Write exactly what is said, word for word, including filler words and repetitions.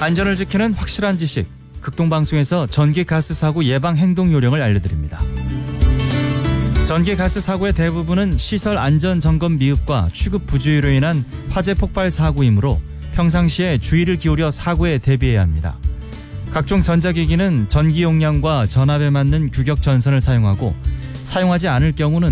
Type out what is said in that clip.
안전을 지키는 확실한 지식, 극동방송에서 전기가스 사고 예방 행동 요령을 알려드립니다. 전기가스 사고의 대부분은 시설 안전 점검 미흡과 취급 부주의로 인한 화재 폭발 사고이므로 평상시에 주의를 기울여 사고에 대비해야 합니다. 각종 전자기기는 전기 용량과 전압에 맞는 규격 전선을 사용하고 사용하지 않을 경우는